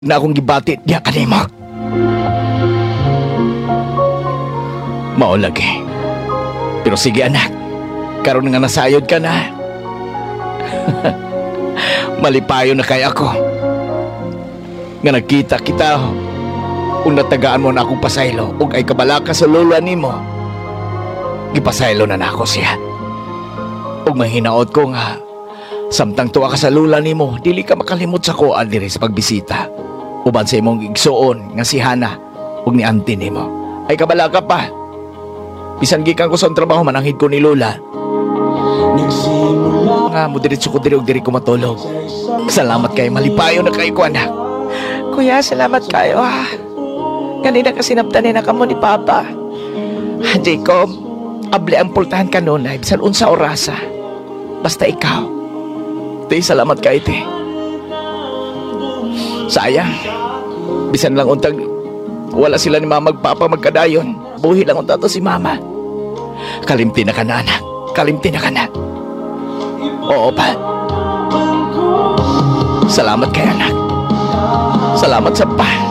na akong gibati diya kanimo. Mao lagi. Pero sige anak, karon nga nasayod ka na. Malipayo na kay ako. Nga nagkita kita kung natagaan mo na akong pasaylo ug ay kabalaka sa lolo nimo. Gipasaylo na nako siya. Ug mahinaot ko nga samtang tuwa ka sa lula nimo, dili ka makalimot sa kuan diri sa pagbisita. Uban sa imong igsuon nga si Hana ug ni auntie nimo. Ay kabalaka pa. Bisan gikan ko sa trabaho mananghid ko ni Lola. Nga mo diretso ko diri ug diri ko matulog. Salamat kay malipayo na kay ko anak. Kuya, salamat kayo ha. Kanina kasi naptanin na kamo ni Papa. Jacob, able ang pultahan ka nun ay bisan unsa orasa. Basta ikaw. Te, salamat kay te. Sayang. Bisan lang untag wala sila ni mama magpapa magkadayon. Buhi lang unta to si mama. Kalimti na ka na anak. Kalimti na ka na. Oo pa. Salamat kay anak. Salamat sa pa.